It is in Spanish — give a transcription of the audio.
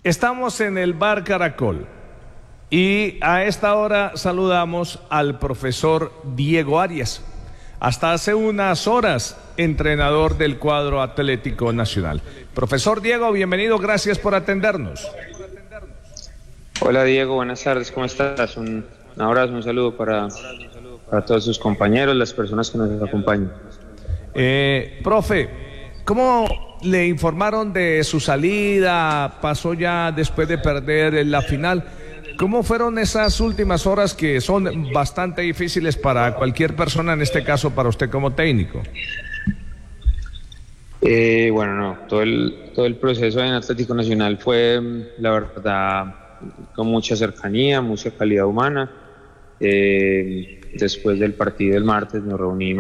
Estamos en el Bar Caracol y a esta hora saludamos al profesor Diego Arias, hasta hace unas horas entrenador del cuadro Atlético Nacional. Profesor Diego, bienvenido, gracias por atendernos. Hola Diego, buenas tardes, ¿cómo estás? Un abrazo, un saludo para todos sus compañeros, las personas que nos acompañan. Profe, ¿cómo le informaron de su salida? Pasó ya después de perder la final. ¿Cómo fueron esas últimas horas que son bastante difíciles para cualquier persona, en este caso para usted como técnico? Todo el proceso en Atlético Nacional fue, la verdad, con mucha cercanía, mucha calidad humana. Después del partido del martes nos reunimos